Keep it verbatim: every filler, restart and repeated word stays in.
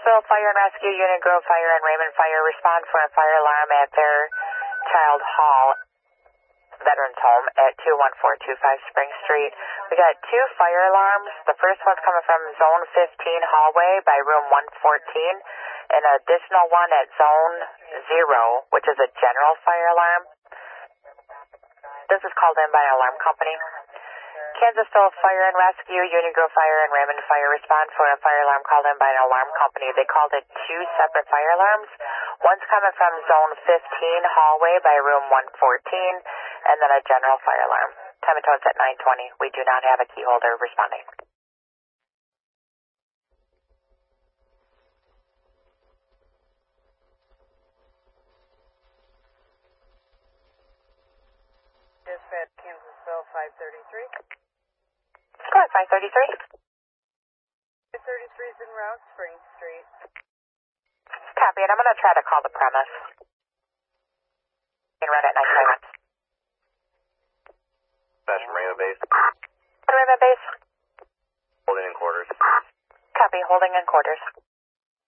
Kansasville Fire and Rescue, Union Grove Fire and Raymond Fire respond for a fire alarm at Fairchild Hall Veterans Home at two one four two five Spring Street. We got two fire alarms. The first one's coming from Zone fifteen hallway by room one fourteen, and an additional one at Zone zero, which is a general fire alarm. This is called in by an alarm company. Kansasville Fire and Rescue, Union Grove Fire and Raymond Fire respond for a fire alarm called in by an alarm company. They called it two separate fire alarms. One's coming from Zone fifteen hallway by room one fourteen, and then a general fire alarm. Time and tone's at nine twenty. We do not have a key holder responding. Dispatch Kansasville five thirty-three. Go ahead, five thirty-three. five thirty-three is en route, Spring Street. Copy it. I'm going to try to call the premise. In red at nine seven. Dispatch from Raymond Base. Raymond Base. Holding in quarters. Copy, holding in quarters.